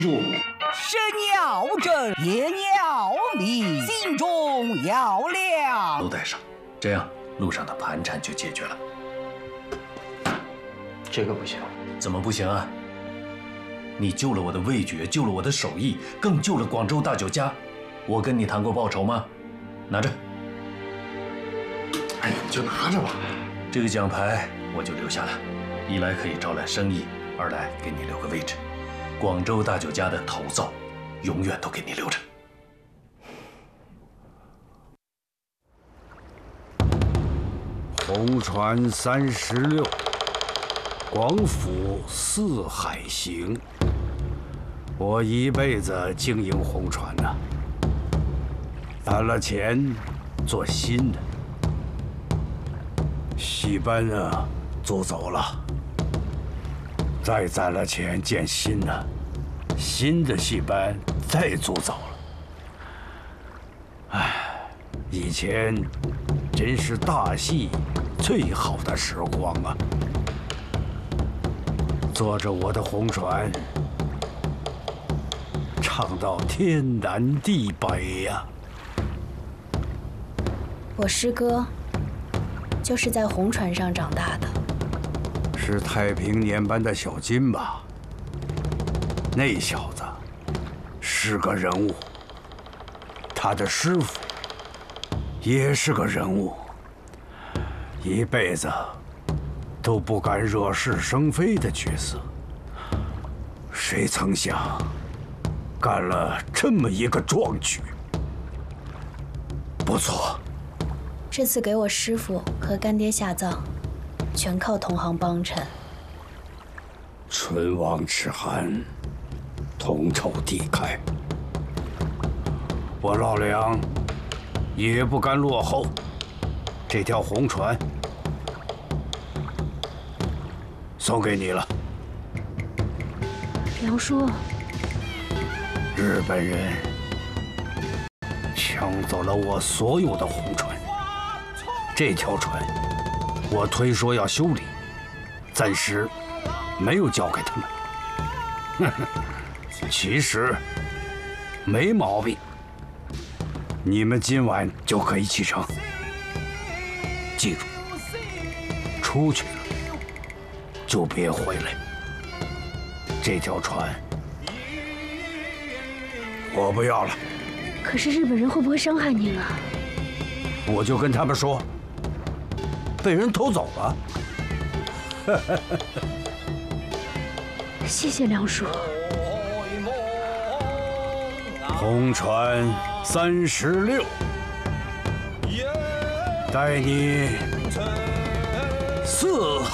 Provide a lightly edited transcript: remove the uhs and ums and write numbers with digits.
身要正，言要明，心中要亮。 都带上，这样路上的盘缠就解决了。 这个不行。 怎么不行啊？你救了我的味觉，救了我的手艺，更救了广州大酒家。我跟你谈过报酬吗？拿着。 哎呀，你就拿着吧。 这个奖牌我就留下了，一来可以招揽生意，二来给你留个位置。广州大酒家的头灶，永远都给你留着。 红船36，广府四海行。我一辈子经营红船呐，攒了钱做新的，戏班呢租走了，再攒了钱建新的，新的戏班再租走了。唉，以前真是大戏最好的时光啊！坐着我的红船，唱到天南地北呀！ 我师哥就是在红船上长大的， 是太平年班的小金吧？那小子是个人物，他的师傅也是个人物，一辈子都不敢惹是生非的角色。谁曾想，干了这么一个壮举。不错， 这次给我师傅和干爹下葬，全靠同行帮衬。 唇亡齿寒，同仇敌忾。我老梁也不甘落后，这条红船送给你了。 梁叔， 日本人抢走了我所有的红船，这条船我推说要修理，暂时没有交给他们。其实没毛病，你们今晚就可以启程。记住，出去了就别回来。这条船我不要了。 可是日本人会不会伤害您啊？ 我就跟他们说，被人偷走了。 谢谢梁叔。 红船36，带你四